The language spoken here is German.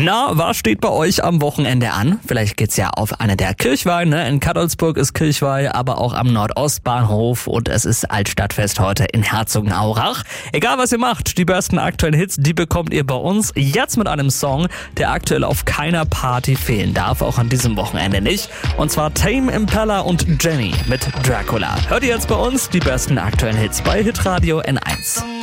Na, was steht bei euch am Wochenende an? Vielleicht geht's ja auf eine der Kirchweih, ne? In Cadolzburg ist Kirchweih, aber auch am Nordostbahnhof und es ist Altstadtfest heute in Herzogenaurach. Egal was ihr macht, die besten aktuellen Hits, die bekommt ihr bei uns. Jetzt mit einem Song, der aktuell auf keiner Party fehlen darf, auch an diesem Wochenende nicht. Und zwar Tame Impala und Jenny mit Dracula. Hört ihr jetzt bei uns die besten aktuellen Hits bei Hitradio N1.